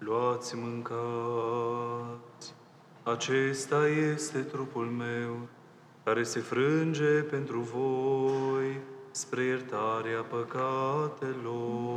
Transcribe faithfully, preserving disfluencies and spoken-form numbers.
luați, mâncați. Acesta este trupul meu, care se frânge pentru voi spre iertarea păcatelor.